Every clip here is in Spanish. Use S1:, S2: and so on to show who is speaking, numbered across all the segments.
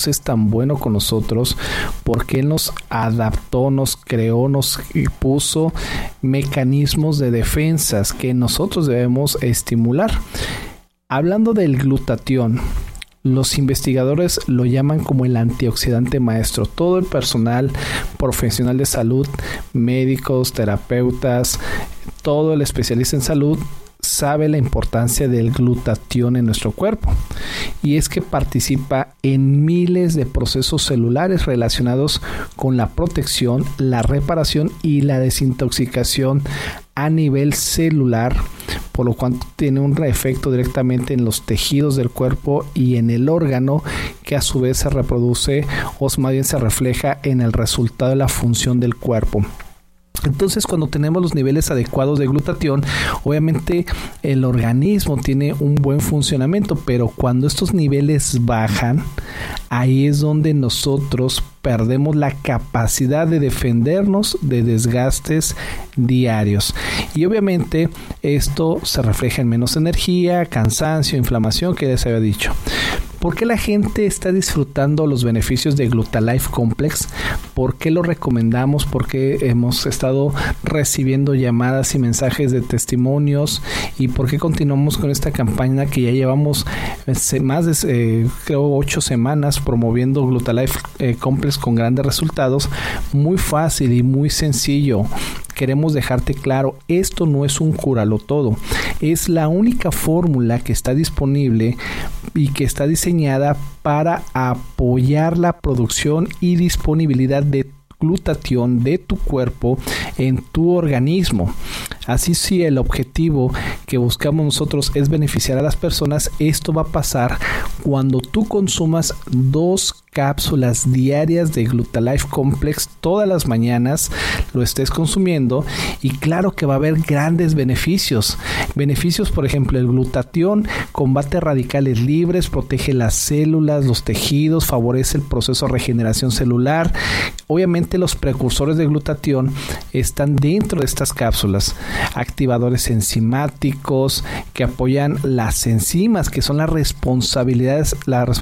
S1: es tan bueno con nosotros, porque Él nos adaptó, nos creó, nos puso mecanismos de defensas que nosotros debemos estimular. Hablando del glutatión, los investigadores lo llaman como el antioxidante maestro. Todo el personal profesional de salud, médicos, terapeutas, todo el especialista en salud sabe la importancia del glutatión en nuestro cuerpo, y es que participa en miles de procesos celulares relacionados con la protección, la reparación y la desintoxicación a nivel celular, por lo cual tiene un efecto directamente en los tejidos del cuerpo y en el órgano, que a su vez se reproduce o más bien se refleja en el resultado de la función del cuerpo. Entonces, cuando tenemos los niveles adecuados de glutatión, obviamente el organismo tiene un buen funcionamiento, pero cuando estos niveles bajan, ahí es donde nosotros perdemos la capacidad de defendernos de desgastes diarios. Y obviamente esto se refleja en menos energía, cansancio, inflamación, que ya se había dicho. ¿Por qué la gente está disfrutando los beneficios de Glutalife Complex? ¿Por qué lo recomendamos? ¿Por qué hemos estado recibiendo llamadas y mensajes de testimonios? ¿Y por qué continuamos con esta campaña que ya llevamos más de, creo, 8 semanas promoviendo Glutalife Complex con grandes resultados? Muy fácil y muy sencillo. Queremos dejarte claro, esto no es un cúralo todo, es la única fórmula que está disponible y que está diseñada para apoyar la producción y disponibilidad de glutatión de tu cuerpo en tu organismo. Así, si el objetivo que buscamos nosotros es beneficiar a las personas, esto va a pasar cuando tú consumas 2 cápsulas diarias de Glutalife Complex todas las mañanas, lo estés consumiendo, y claro que va a haber grandes beneficios. Beneficios, por ejemplo, el glutatión combate radicales libres, protege las células, los tejidos, favorece el proceso de regeneración celular. Obviamente los precursores de glutatión están dentro de estas cápsulas, activadores enzimáticos que apoyan las enzimas, que son las responsables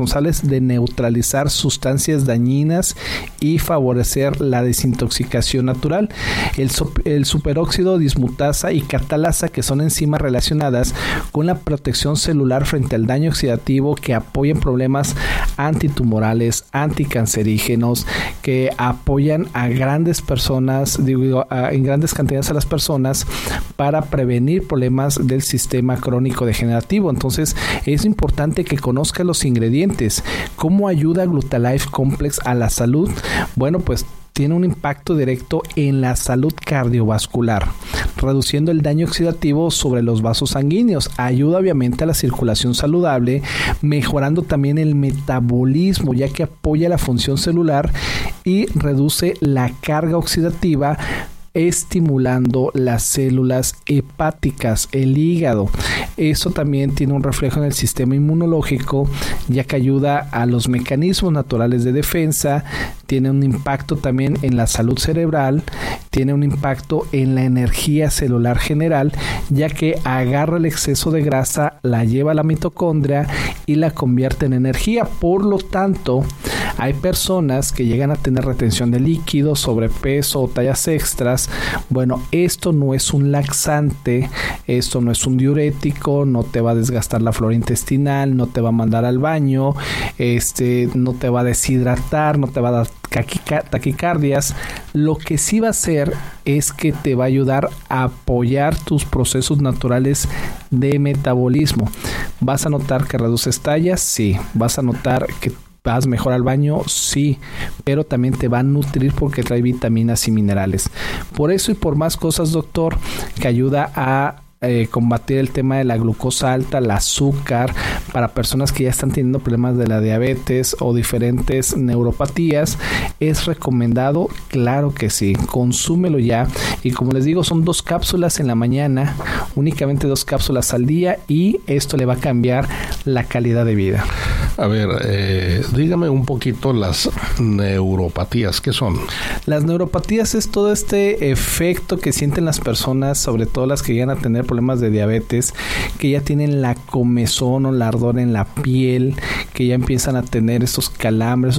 S1: de neutralizar sustancias dañinas y favorecer la desintoxicación natural. El superóxido dismutasa y catalasa, que son enzimas relacionadas con la protección celular frente al daño oxidativo, que apoyan problemas antitumorales, anticancerígenos, que apoyan a grandes personas, en grandes cantidades a las personas, para prevenir problemas del sistema crónico degenerativo. Entonces es importante que conozcas los ingredientes. ¿Cómo ayuda Glutalife Complex a la salud? Bueno, pues tiene un impacto directo en la salud cardiovascular, reduciendo el daño oxidativo sobre los vasos sanguíneos. Ayuda obviamente a la circulación saludable, mejorando también el metabolismo, ya que apoya la función celular y reduce la carga oxidativa, estimulando las células hepáticas, el hígado. Eso también tiene un reflejo en el sistema inmunológico, ya que ayuda a los mecanismos naturales de defensa. Tiene un impacto también en la salud cerebral, tiene un impacto en la energía celular general, ya que agarra el exceso de grasa, la lleva a la mitocondria y la convierte en energía. Por lo tanto, hay personas que llegan a tener retención de líquidos, sobrepeso o tallas extras. Bueno, esto no es un laxante, esto no es un diurético, no te va a desgastar la flora intestinal, no te va a mandar al baño, no te va a deshidratar, no te va a dar taquicardias. Lo que sí va a hacer es que te va a ayudar a apoyar tus procesos naturales de metabolismo. ¿Vas a notar que reduces tallas? Sí. ¿Vas a notar que vas mejor al baño? Sí, pero también te va a nutrir porque trae vitaminas y minerales. Por eso y por más cosas, doctor, que ayuda a combatir el tema de la glucosa alta, el azúcar, para personas que ya están teniendo problemas de la diabetes o diferentes neuropatías, es recomendado. Claro que sí, consúmelo ya. Y como les digo, son 2 cápsulas en la mañana, únicamente 2 cápsulas al día, y esto le va a cambiar la calidad de vida.
S2: A ver, dígame un poquito las neuropatías, ¿qué son?
S1: Las neuropatías es todo este efecto que sienten las personas, sobre todo las que llegan a tener problemas de diabetes, que ya tienen la comezón o la ardor en la piel, que ya empiezan a tener estos calambres,